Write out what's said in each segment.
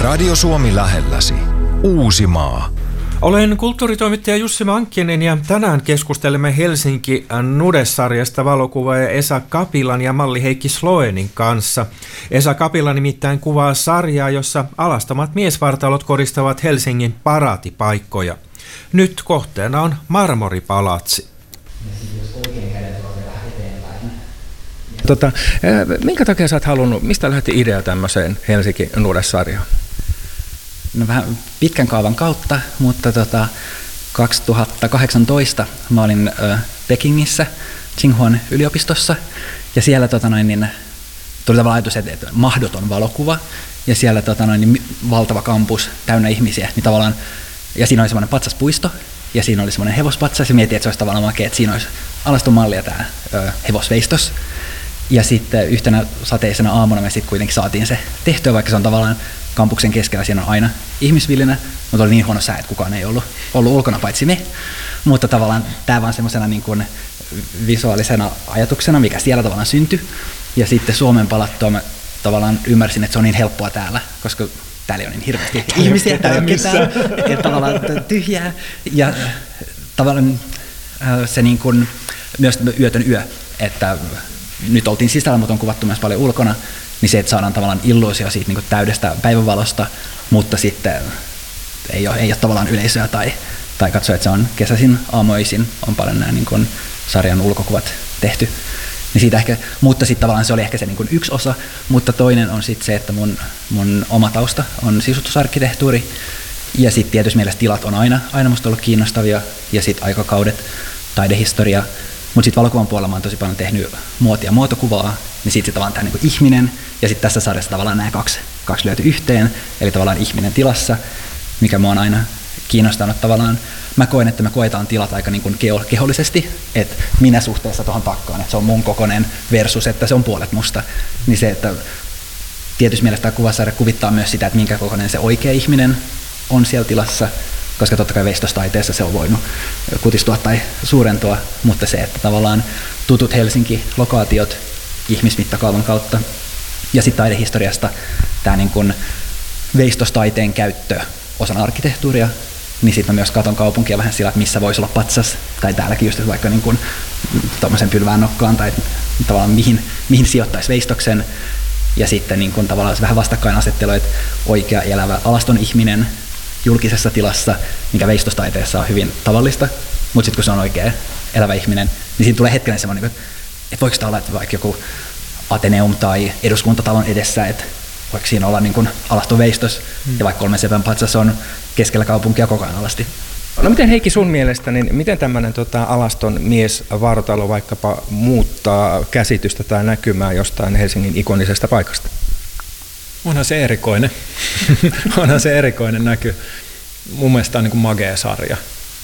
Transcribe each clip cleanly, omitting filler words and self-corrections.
Radio Suomi lähelläsi. Uusimaa. Olen kulttuuritoimittaja Jussi Mankkinen ja tänään keskustelemme Helsinki Nude-sarjasta valokuvaaja Esa Kapilan ja malli Heikki Sloenin kanssa. Esa Kapila nimittäin kuvaa sarjaa, jossa alastomat miesvartalot koristavat Helsingin paraatipaikkoja. Nyt kohteena on Marmoripalatsi. Minkä takia sä oot halunnut, mistä lähti idea tämmöiseen Helsinki Nude-sarjaan? No vähän pitkän kaavan kautta, mutta 2018 mä olin Pekingissä, Tsinghuan yliopistossa, ja siellä tuli tavallaan ajatus, että mahdoton valokuva, ja siellä valtava kampus täynnä ihmisiä, niin tavallaan, ja siinä oli semmoinen patsaspuisto, ja siinä oli semmoinen hevospatsas, ja mietin, että se olisi tavallaan makea, että siinä olisi alaston malli ja tämä hevosveistos. Ja sitten yhtenä sateisena aamuna me sitten kuitenkin saatiin se tehtyä, vaikka se on tavallaan kampuksen keskellä, siinä on aina ihmisvillinä, mutta oli niin huono sää, että kukaan ei ollut ulkona paitsi me. Mutta tavallaan tämä vaan semmoisena niin kuin visuaalisena ajatuksena, mikä siellä tavallaan syntyi. Ja sitten Suomen palattua mä tavallaan ymmärsin, että se on niin helppoa täällä, koska täällä ei ole niin hirveästi ihmisiä, täällä ei ole ketään, että tavallaan tyhjää. Ja tavallaan se niin kuin myös yötön yö, että nyt oltiin sisällä, mutta on kuvattu myös paljon ulkona, niin se, että saadaan tavallaan illuusio siitä niin kuin täydestä päivänvalosta, mutta sitten ei ole tavallaan yleisöä tai katsoa, että se on kesäisin, aamuisin, on paljon nämä niin kuin sarjan ulkokuvat tehty. Niin siitä ehkä, mutta sitten tavallaan se oli ehkä se niin kuin yksi osa, mutta toinen on sitten se, että mun oma tausta on sisustusarkkitehtuuri, ja sitten tietysti mielessä tilat on aina musta ollut kiinnostavia, ja sitten aikakaudet, taidehistoria. Mutta sitten valokuvan puolella mä oon tosi paljon tehnyt muotia ja muotokuvaa, niin sitten tavallaan tämä niinku ihminen, ja sitten tässä sarjassa tavallaan nämä kaksi löytyi yhteen, eli tavallaan ihminen tilassa, mikä mua on aina kiinnostanut tavallaan. Mä koen, että me koetaan tilat aika niinku kehollisesti, että minä suhteessa tuohon takkaan, että se on mun kokoinen versus, että se on puolet musta. Niin se, että tietysti mielestä tämä kuvasarja kuvittaa myös sitä, että minkä kokoinen se oikea ihminen on siellä tilassa, koska totta kai veistostaiteessa se on voinut kutistua tai suurentua, mutta se, että tavallaan tutut Helsinki-lokaatiot ihmismittakaavan kautta ja sitten taidehistoriasta tämä niin kuin veistostaiteen käyttö osana arkkitehtuuria, niin sitten myös katon kaupunkia vähän sillä, että missä voisi olla patsas, tai täälläkin just vaikka niin kuin tuommoisen pylvään nokkaan, tai tavallaan mihin sijoittaisi veistoksen, ja sitten niin kuin tavallaan vähän vastakkainasettelu, että oikea elävä alaston ihminen julkisessa tilassa, mikä veistostaiteessa on hyvin tavallista, mutta sitten kun se on oikea elävä ihminen, niin siinä tulee hetkinen semmoinen, että voiko sitä olla, että vaikka joku Ateneum tai eduskuntatalon edessä, että voiko siinä olla niin kuin alaston veistos, ja vaikka 3 sepän patsas on keskellä kaupunkia koko ajan alasti. No miten Heikki sun mielestä, niin miten tämmöinen alaston miesvartalo vaikkapa muuttaa käsitystä tai näkymää jostain Helsingin ikonisesta paikasta? Onhan se erikoinen. Onhan se erikoinen näky. Mun mielestä tämä on niin kuin magea sarja.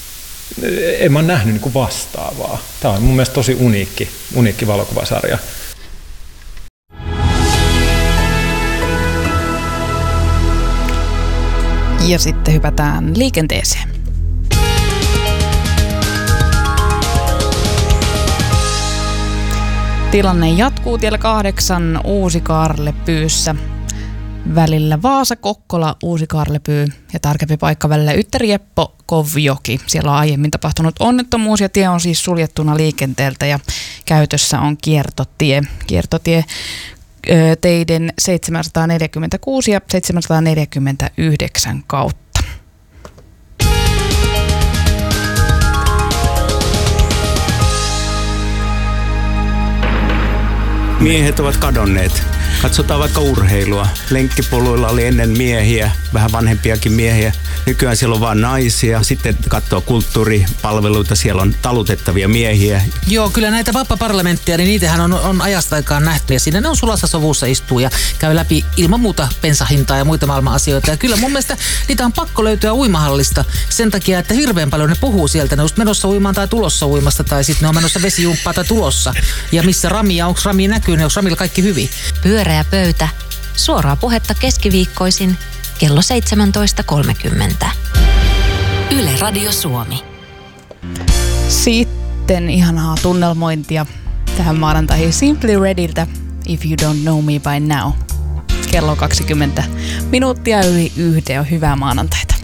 En mä ole nähnyt niin kuin vastaavaa. Tämä on mun mielestä tosi uniikki valokuvasarja. Ja sitten hypätään liikenteeseen. Tilanne jatkuu tiellä 8 Uusi-Kaarlepyyssä. Välillä Vaasa-Kokkola, Uusi-Kaarlepyy ja tarkempi paikka välillä Yttärieppo-Kovjoki. Siellä on aiemmin tapahtunut onnettomuus ja tie on siis suljettuna liikenteeltä ja käytössä on kiertotie. Kiertotie teiden 746 ja 749 kautta. Miehet ovat kadonneet. Katsotaan vaikka urheilua. Lenkkipoluilla oli ennen miehiä, vähän vanhempiakin miehiä. Nykyään siellä on vain naisia. Sitten katsoo kulttuuripalveluita, siellä on talutettavia miehiä. Joo, kyllä näitä vappaparlamentteja, niin niitähän on ajasta aikaan nähty. Ja siinä ne on sulassa sovussa istuu ja käy läpi ilman muuta bensahintaa ja muita maailman asioita. Ja kyllä mun mielestä niitä on pakko löytyä uimahallista sen takia, että hirveän paljon ne puhuu sieltä. Ne on just menossa uimaan tai tulossa uimasta tai sitten ne on menossa vesijumppaa tai tulossa. Ja missä Rami, onko Rami näkynyt, onko Ramilla kaikki hyvin? Pyöreä pöytä. Suoraa puhetta keskiviikkoisin kello 17.30. Yle Radio Suomi. Sitten ihanaa tunnelmointia tähän maanantaihin Simply Rediltä If You Don't Know Me By Now. kello 20 minuuttia yli 1 on hyvää maanantaita.